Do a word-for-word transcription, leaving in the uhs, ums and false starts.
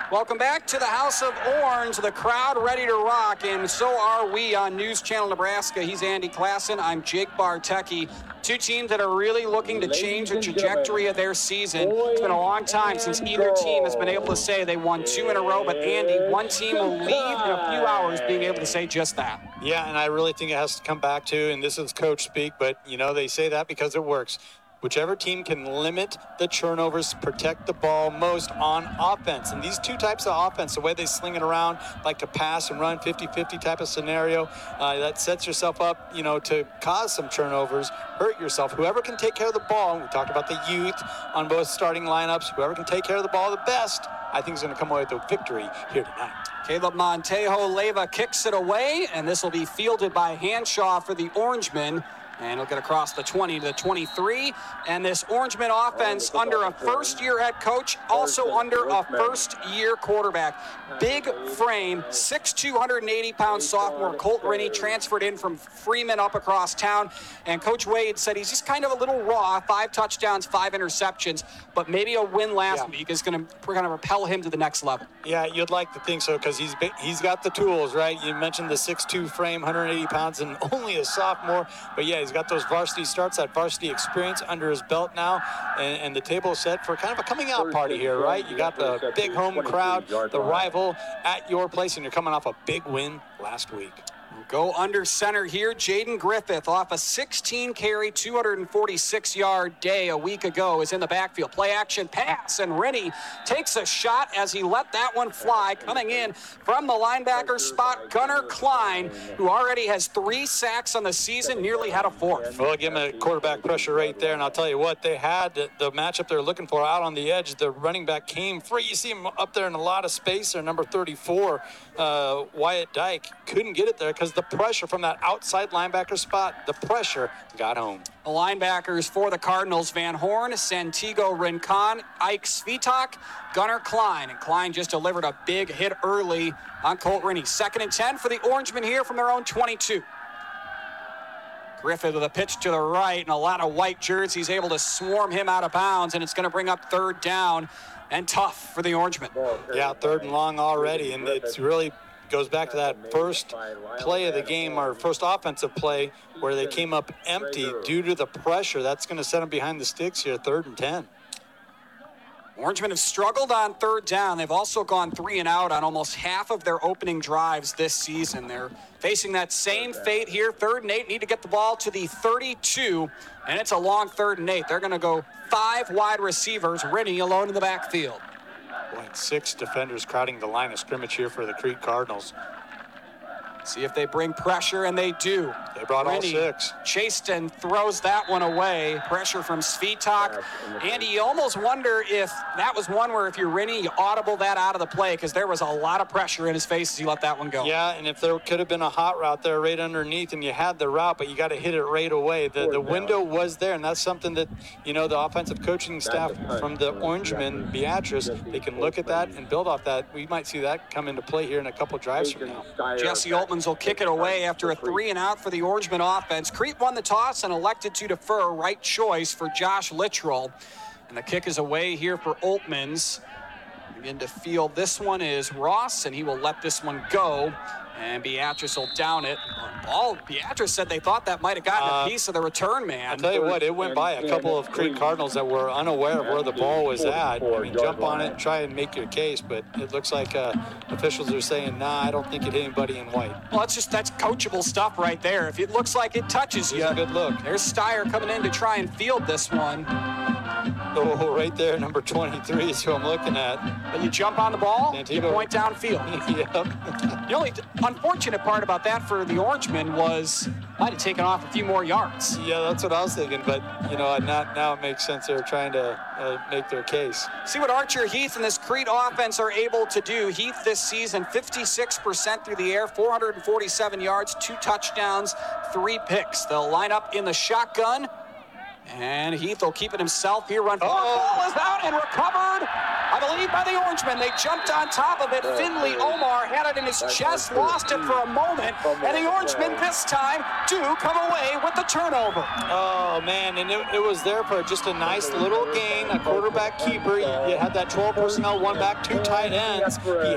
Welcome back to the House of Orange. The crowd ready to rock, and so are we on News Channel Nebraska. He's Andy Klassen. I'm Jake Bartecki. Two teams that are really looking to change the trajectory of their season. It's been a long time since either team has been able to say they won two in a row, but Andy, one team will leave in a few hours being able to say just that. Yeah, and I really think it has to come back to, and this is coach speak, but, you know, they say that because it works. Whichever team can limit the turnovers, protect the ball most on offense. And these two types of offense, the way they sling it around, like to pass and run fifty-fifty type of scenario, uh, that sets yourself up, you know, to cause some turnovers, hurt yourself. Whoever can take care of the ball, and we talked about the youth on both starting lineups, whoever can take care of the ball the best, I think is going to come away with a victory here tonight. Caleb Montejo Leyva kicks it away, and this will be fielded by Hanshaw for the Orangemen. And he'll get across the twenty to the twenty-three. And this Orangeman offense under a first-year head coach, also under a first-year quarterback. Big frame, six foot two, one hundred eighty pound sophomore Colt Rennie transferred in from Freeman up across town. And Coach Wade said he's just kind of a little raw, five touchdowns, five interceptions. But maybe a win last yeah. week is going to we're going to propel him to the next level. Yeah, you'd like to think so because he's he's got the tools, right? You mentioned the six foot two frame, one hundred eighty pounds, and only a sophomore. But yeah, he's got those varsity starts, that varsity experience under his belt now, and, and the table is set for kind of a coming out party here, right? You got the big home crowd, the rival at your place, and you're coming off a big win last week. Go under center here. Jaden Griffith off a sixteen carry, two hundred forty-six yard day a week ago is in the backfield. Play action pass, and Rennie takes a shot as he let that one fly. Coming in from the linebacker spot, Gunnar Klein, who already has three sacks on the season, nearly had a fourth. Well, give him a quarterback pressure right there, and I'll tell you what, they had the, the matchup they're looking for out on the edge. The running back came free. You see him up there in a lot of space there, number thirty-four, uh, Wyatt Dyke. Couldn't get it there because the pressure from that outside linebacker spot, the pressure got home. The linebackers for the Cardinals, Van Horn, Santiago Rincon, Ike Svitak, Gunnar Klein. And Klein just delivered a big hit early on Colt Rennie. Second and ten for the Orangemen here from their own twenty-two. Griffith with a pitch to the right and a lot of white jerseys able to swarm him out of bounds, and it's going to bring up third down and tough for the Orangemen. Yeah, third and long already, and it's really goes back to that first play of the game, our first offensive play, where they came up empty due to the pressure. That's going to set them behind the sticks here, third and ten. Orangemen have struggled on third down. They've also gone three and out on almost half of their opening drives this season. They're facing that same fate here. Third and eight, need to get the ball to the thirty-two, and it's a long third and eight. They're going to go five wide receivers, Rennie alone in the backfield. Point six defenders crowding the line of scrimmage here for the Crete Cardinals. See if they bring pressure, and they do. They brought Rennie all six. Chased and throws that one away. Pressure from Svitak. Andy, you almost wonder if that was one where if you're Rennie, you audible that out of the play because there was a lot of pressure in his face as he let that one go. Yeah, and if there could have been a hot route there right underneath and you had the route, but you got to hit it right away. The, the window was there, and that's something that, you know, the offensive coaching staff from the Orangemen, Beatrice, they can look at that and build off that. We might see that come into play here in a couple drives from now. Jesse Altman will kick it away after a three and out for the Orangemen offense. Crete won the toss and elected to defer. Right choice for Josh Littrell. And the kick is away here for Altman's. Begin to field this one is Ross, and he will let this one go. And Beatrice will down it. All Beatrice said they thought that might have gotten uh, a piece of the return man. I'll tell you what, it went by a couple of Crete Cardinals that were unaware of where the ball was at. I mean, jump on it, try and make your case, but it looks like uh, officials are saying, nah, I don't think it hit anybody in white. Well, that's just, that's coachable stuff right there. If it looks like it touches you, a good look. There's Steyer coming in to try and field this one. Oh, right there, number twenty-three is who I'm looking at. But you jump on the ball, Santiago. You point downfield. Yep. The only unfortunate part about that for the Orangemen was might have taken off a few more yards. Yeah, that's what I was thinking, but, you know, not, now it makes sense they're trying to uh, make their case. See what Archer Heath and this Crete offense are able to do. Heath this season, fifty-six percent through the air, four hundred forty-seven yards, two touchdowns, three picks. They'll line up in the shotgun. And Heath will keep it himself here. Run. Oh, ball is out and recovered. I believe by the Orangemen. They jumped on top of it. Finley Omar had it in his chest, lost it for a moment, and the Orangemen this time do come away with the turnover. Oh, man, and it, it was there for just a nice little gain, a quarterback keeper. You, you had that twelve personnel, one back, two tight ends. He